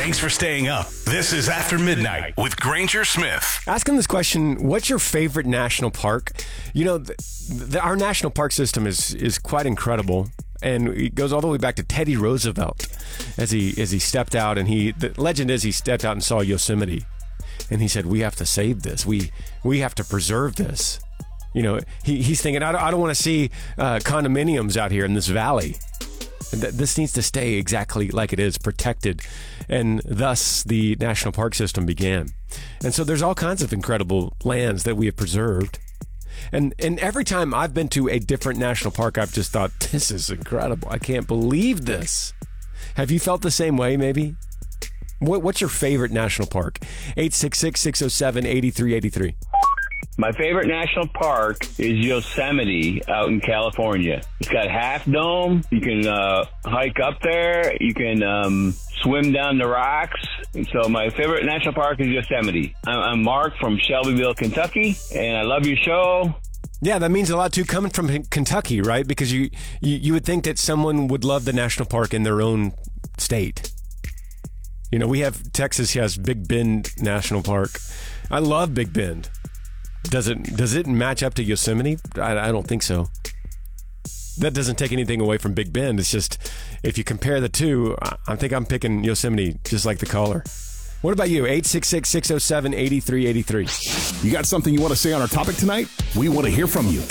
Thanks for staying up. This is After Midnight with Granger Smith. Asking this question, what's your favorite national park? You know, our national park system is quite incredible. And it goes all the way back to Teddy Roosevelt as he stepped out. And the legend is he stepped out and saw Yosemite. And he said, we have to save this. We have to preserve this. You know, he's thinking, I don't want to see condominiums out here in this valley. This needs to stay exactly like it is, protected. And thus, the national park system began. And so there's all kinds of incredible lands that we have preserved. And every time I've been to a different national park, I've just thought, this is incredible. I can't believe this. Have you felt the same way, maybe? What's your favorite national park? 866-607-8383. My favorite national park is Yosemite out in California. It's got Half Dome. You can hike up there. You can swim down the rocks. And so my favorite national park is Yosemite. I'm Mark from Shelbyville, Kentucky, and I love your show. Yeah, that means a lot too, coming from Kentucky, right? Because you would think that someone would love the national park in their own state. You know, Texas has Big Bend National Park. I love Big Bend. Does it match up to Yosemite? I don't think so. That doesn't take anything away from Big Bend. It's just, if you compare the two, I think I'm picking Yosemite, just like the caller. What about you? 866-607-8383. You got something you want to say on our topic tonight? We want to hear from you.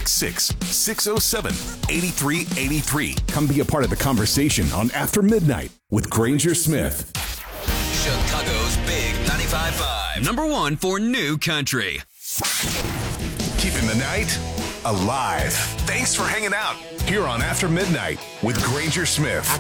866-607-8383. Come be a part of the conversation on After Midnight with Granger Smith. Chicago's Big 95.5. Number one for new country. Keeping the night alive. Thanks for hanging out here on After Midnight with Granger Smith.